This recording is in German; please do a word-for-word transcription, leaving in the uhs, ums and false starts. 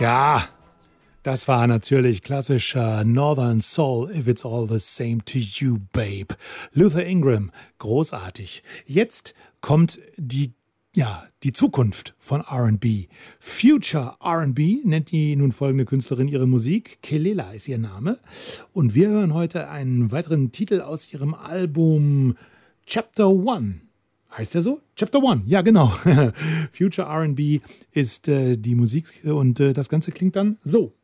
Ja, das war natürlich klassischer Northern Soul, If It's All the Same to You, Babe. Luther Ingram, großartig. Jetzt kommt die, ja, die Zukunft von R and B. Future R and B nennt die nun folgende Künstlerin ihre Musik. Kelela ist ihr Name. Und wir hören heute einen weiteren Titel aus ihrem Album Chapter One. Heißt der so? Chapter One, ja genau. Future R and B ist äh, die Musik und äh, das Ganze klingt dann so.